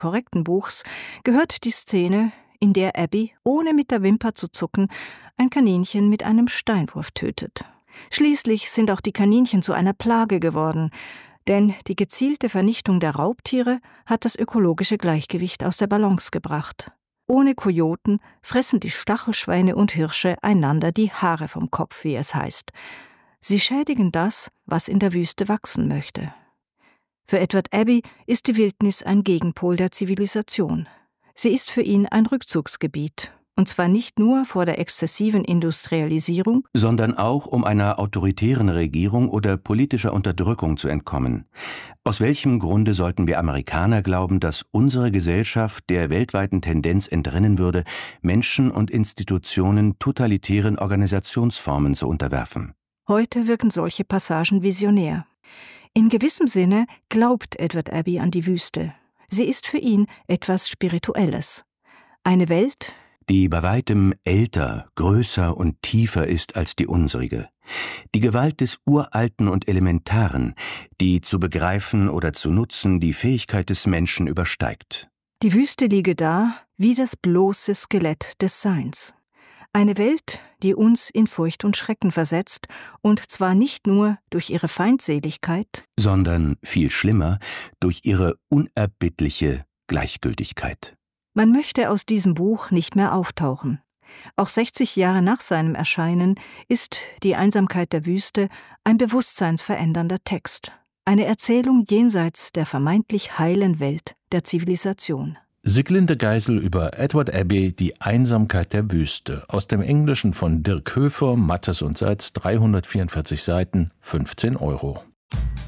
korrekten Buchs gehört die Szene, in der Abby, ohne mit der Wimper zu zucken, ein Kaninchen mit einem Steinwurf tötet. Schließlich sind auch die Kaninchen zu einer Plage geworden, denn die gezielte Vernichtung der Raubtiere hat das ökologische Gleichgewicht aus der Balance gebracht. Ohne Kojoten fressen die Stachelschweine und Hirsche einander die Haare vom Kopf, wie es heißt. Sie schädigen das, was in der Wüste wachsen möchte. Für Edward Abbey ist die Wildnis ein Gegenpol der Zivilisation. Sie ist für ihn ein Rückzugsgebiet. Und zwar nicht nur vor der exzessiven Industrialisierung, sondern auch, um einer autoritären Regierung oder politischer Unterdrückung zu entkommen. Aus welchem Grunde sollten wir Amerikaner glauben, dass unsere Gesellschaft der weltweiten Tendenz entrinnen würde, Menschen und Institutionen totalitären Organisationsformen zu unterwerfen? Heute wirken solche Passagen visionär. In gewissem Sinne glaubt Edward Abbey an die Wüste. Sie ist für ihn etwas Spirituelles. Eine Welt, die bei weitem älter, größer und tiefer ist als die unsrige. Die Gewalt des Uralten und Elementaren, die zu begreifen oder zu nutzen die Fähigkeit des Menschen übersteigt. Die Wüste liege da wie das bloße Skelett des Seins. Eine Welt, die uns in Furcht und Schrecken versetzt, und zwar nicht nur durch ihre Feindseligkeit, sondern, viel schlimmer, durch ihre unerbittliche Gleichgültigkeit. Man möchte aus diesem Buch nicht mehr auftauchen. Auch 60 Jahre nach seinem Erscheinen ist Die Einsamkeit der Wüste ein bewusstseinsverändernder Text. Eine Erzählung jenseits der vermeintlich heilen Welt der Zivilisation. Sieglinde Geisel über Edward Abbey, Die Einsamkeit der Wüste. Aus dem Englischen von Dirk Höfer, Mattes und Seitz, 344 Seiten, 15 €.